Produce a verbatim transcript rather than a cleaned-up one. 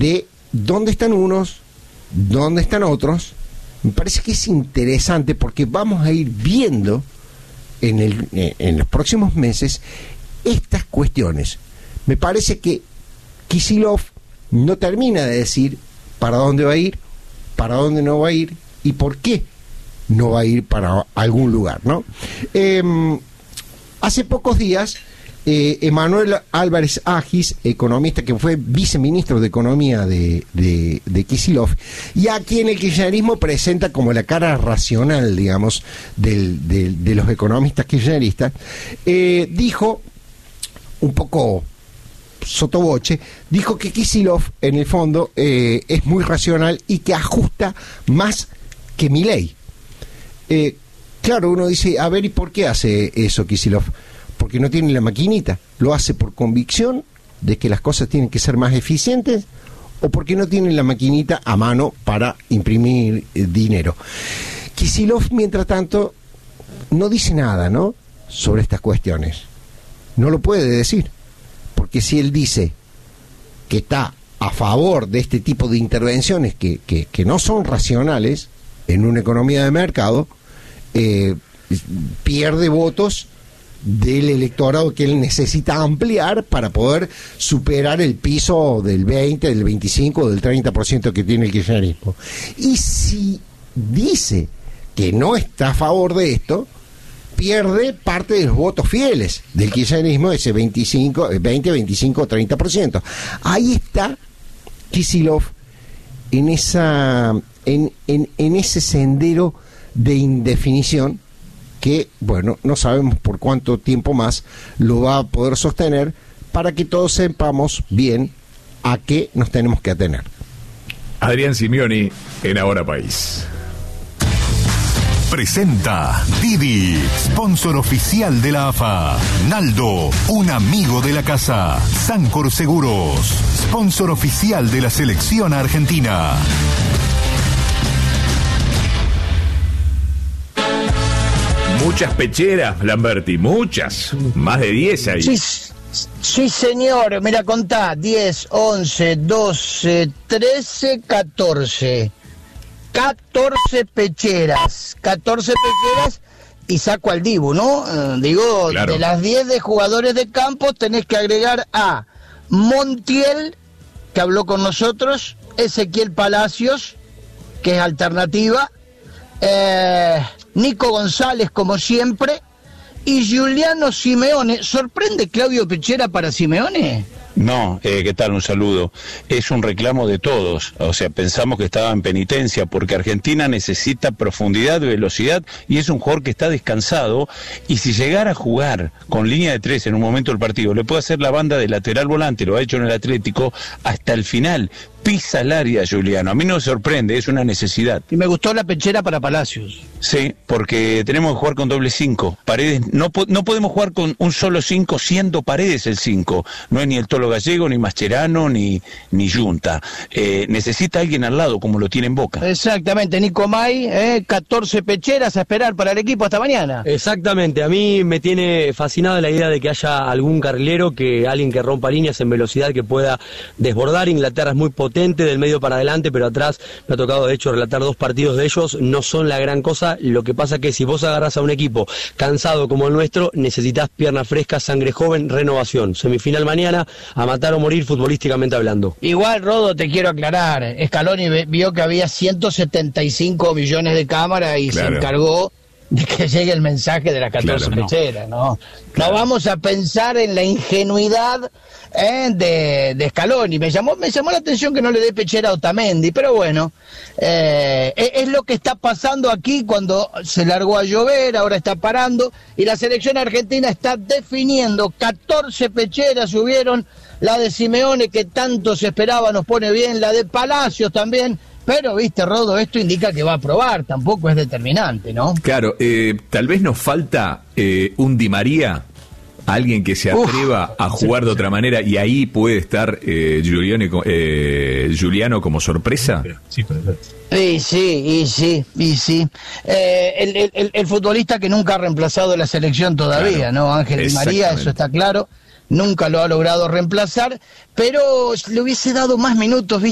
de dónde están unos, dónde están otros. Me parece que es interesante porque vamos a ir viendo en, el, en los próximos meses estas cuestiones. Me parece que Kicillof no termina de decir para dónde va a ir, para dónde no va a ir y por qué no va a ir para algún lugar, ¿no? Eh, hace pocos días, eh, Emanuel Álvarez Agis, economista que fue viceministro de Economía de, de, de Kicillof, y a quien el kirchnerismo presenta como la cara racional, digamos, del, del, de los economistas kirchneristas, eh, dijo, un poco sotoboche, dijo que Kicillof, en el fondo, eh, es muy racional y que ajusta más que Milei. Eh, claro, uno dice, a ver, ¿y por qué hace eso Kicillof? Porque no tiene la maquinita. ¿Lo hace por convicción de que las cosas tienen que ser más eficientes o porque no tiene la maquinita a mano para imprimir eh, dinero? Kicillof, mientras tanto, no dice nada, ¿no?, sobre estas cuestiones. No lo puede decir, porque si él dice que está a favor de este tipo de intervenciones que, que, que no son racionales en una economía de mercado, eh, pierde votos del electorado que él necesita ampliar para poder superar el piso del veinte, del veinticinco, del treinta por ciento que tiene el kirchnerismo. Y si dice que no está a favor de esto, pierde parte de los votos fieles del kirchnerismo, ese veinticinco, veinte, veinticinco, treinta por ciento. Ahí está Kicillof en esa en, en, en ese sendero de indefinición que, bueno, no sabemos por cuánto tiempo más lo va a poder sostener, para que todos sepamos bien a qué nos tenemos que atener. Adrián Simioni en Ahora País. Presenta Didi, sponsor oficial de la A F A. Naldo, un amigo de la casa. Sancor Seguros, sponsor oficial de la selección argentina. Muchas pecheras, Lamberti, muchas, más de diez ahí. Sí, sí, señor, mira, contá, diez, once, doce, trece, catorce. catorce pecheras, catorce pecheras y saco al Dibu, ¿no? Eh, digo, claro. De las diez de jugadores de campo tenés que agregar a Montiel, que habló con nosotros, Ezequiel Palacios, que es alternativa, eh, Nico González, como siempre, y Giuliano Simeone. ¿Sorprende Claudio Pechera para Simeone? No, eh, ¿qué tal? Un saludo. Es un reclamo de todos, o sea, pensamos que estaba en penitencia porque Argentina necesita profundidad, velocidad y es un jugador que está descansado, y si llegara a jugar con línea de tres en un momento del partido, le puede hacer la banda de lateral volante, lo ha hecho en el Atlético hasta el final. Pisa el área, Giuliano. A mí no me sorprende, es una necesidad. Y me gustó la pechera para Palacios. Sí, porque tenemos que jugar con doble cinco. Paredes, no, no podemos jugar con un solo cinco siendo Paredes el cinco. No es ni el Tolo Gallego, ni Mascherano, ni, ni Junta. Eh, necesita alguien al lado, como lo tiene en Boca. Exactamente, Nico May, eh, catorce pecheras a esperar para el equipo hasta mañana. Exactamente, a mí me tiene fascinada la idea de que haya algún carrilero, que alguien que rompa líneas en velocidad, que pueda desbordar. Inglaterra es muy potente del medio para adelante, pero atrás me ha tocado de hecho relatar dos partidos de ellos, no son la gran cosa. Lo que pasa que si vos agarrás a un equipo cansado como el nuestro, necesitas piernas frescas, sangre joven, renovación. Semifinal mañana, a matar o morir futbolísticamente hablando. Igual, Rodo, te quiero aclarar, Scaloni vio que había ciento setenta y cinco millones de cámaras y claro, se encargó de que llegue el mensaje de las catorce claro, pecheras, ¿no? No, claro. No vamos a pensar en la ingenuidad eh, de, de Scaloni. Me llamó, me llamó la atención que no le dé pechera a Otamendi, pero bueno, eh, es, es lo que está pasando aquí cuando se largó a llover, ahora está parando, y la selección argentina está definiendo. catorce pecheras subieron, la de Simeone que tanto se esperaba nos pone bien, la de Palacios también. Pero, viste, Rodo, esto indica que va a probar, tampoco es determinante, ¿no? Claro, eh, tal vez nos falta eh, un Di María, alguien que se atreva Uf, a jugar sí, de otra sí. manera, y ahí puede estar eh, Giuliano, eh, Giuliano como sorpresa. Sí, y sí, y sí, y sí. Eh, el, el, el futbolista que nunca ha reemplazado la selección todavía, claro, ¿no? Ángel Di María, eso está claro. Nunca lo ha logrado reemplazar, pero le hubiese dado más minutos, ¿viste?